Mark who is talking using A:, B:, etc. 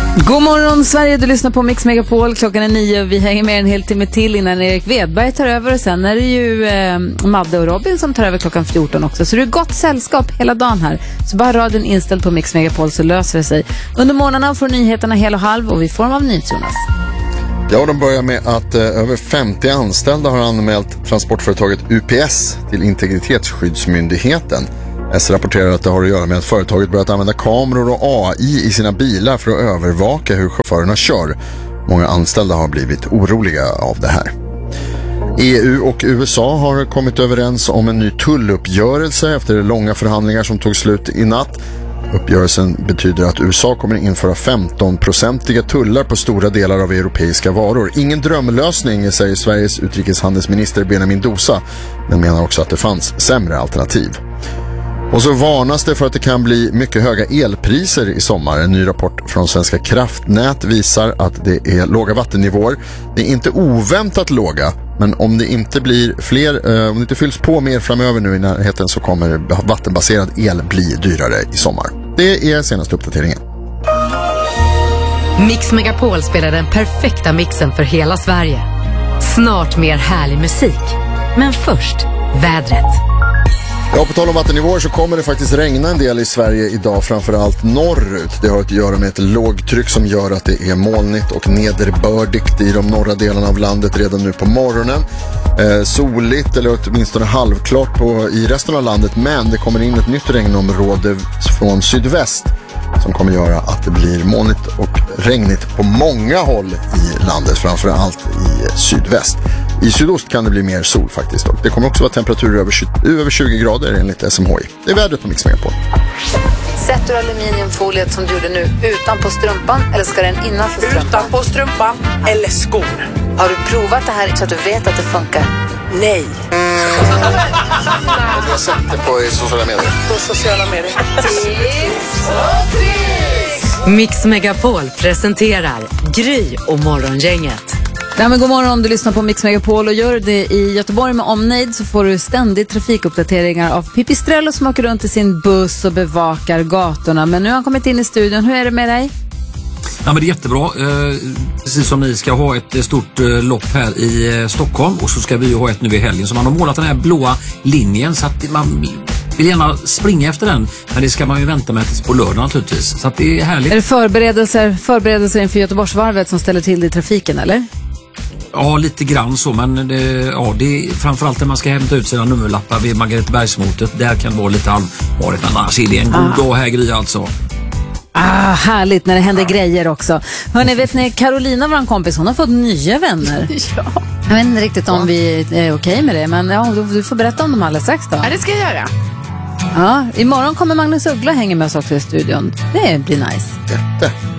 A: God morgon Sverige, du lyssnar på Mix Megapol. Klockan är 9 och vi hänger med en hel timme till innan Erik Wedberg tar över. Och sen är det ju Madde och Robin som tar över klockan 14 också. Så det är gott sällskap hela dagen här. Så bara radion inställd på Mix Megapol så löser det sig. Under morgnarna får nyheterna hel och halv och vi får dem av NyhetsJonas.
B: Ja, de börjar med att över 50 anställda har anmält transportföretaget UPS till Integritetsskyddsmyndigheten. S rapporterar att det har att göra med att företaget börjat använda kameror och AI i sina bilar för att övervaka hur chaufförerna kör. Många anställda har blivit oroliga av det här. EU och USA har kommit överens om en ny tulluppgörelse efter långa förhandlingar som tog slut i natt. Uppgörelsen betyder att USA kommer att införa 15-procentiga tullar på stora delar av europeiska varor. Ingen drömlösning, säger Sveriges utrikeshandelsminister Benjamin Dosa, men menar också att det fanns sämre alternativ. Och så varnas det för att det kan bli mycket höga elpriser i sommar. En ny rapport från Svenska kraftnät visar att det är låga vattennivåer. Det är inte oväntat låga, men om det inte blir fler, om det inte fylls på mer framöver nu i närheten så kommer vattenbaserad el bli dyrare i sommar. Det är senaste uppdateringen.
C: Mix Megapol spelar den perfekta mixen för hela Sverige. Snart mer härlig musik. Men först, vädret.
B: Ja, på tal om vattennivåer så kommer det faktiskt regna en del i Sverige idag, framförallt norrut. Det har att göra med ett lågtryck som gör att det är molnigt och nederbördigt i de norra delarna av landet redan nu på morgonen. Soligt eller åtminstone halvklart i resten av landet, men det kommer in ett nytt regnområde från sydväst som kommer göra att det blir molnigt och regnigt på många håll i landet, framförallt i sydväst. I sydost kan det bli mer sol faktiskt. Och det kommer också vara temperaturer över 20 grader enligt SMHI. Det är vädret på Mix Megapol.
A: Sätter du aluminiumfoliet som du gjorde nu utanpå strumpan eller ska den innanför strumpan?
D: Utanpå strumpan eller skor.
A: Har du provat det här så att du vet att det funkar?
D: Nej.
B: Jag har sett det på sociala medier.
D: På sociala medier.
C: Mix Megapol presenterar Gry och Morgongänget.
A: Ja, men god morgon, du lyssnar på Mix Megapol och gör det i Göteborg med omnejd så får du ständigt trafikuppdateringar av Pipistrello som åker runt i sin buss och bevakar gatorna. Men nu har han kommit in i studion. Hur är det med dig?
E: Ja, men det är jättebra. Precis som ni ska ha ett stort lopp här i Stockholm och så ska vi ju ha ett nu i helgen. Så man har målat den här blåa linjen så att man vill gärna springa efter den. Men det ska man ju vänta med tills på lördag naturligtvis. Så att det är härligt.
A: Är det förberedelser inför Göteborgsvarvet som ställer till det i trafiken, eller?
E: Ja, lite grann så, men det är framförallt när man ska hämta ut sina nummerlappar vid Margaretebergsmotet. Där kan det vara lite halvvarigt, men annars är det en god dag här, Gry, alltså.
A: Härligt när det händer grejer också. Hörrni, vet ni, Carolina, vår kompis, hon har fått nya vänner.
F: Ja.
A: Jag vet inte riktigt om vi är okej med det, men ja, du får berätta om dem alldeles strax då.
F: Ja, det ska jag göra.
A: Ja, imorgon kommer Magnus Uggla hänga med oss också i studion. Det blir nice.
B: Jätte.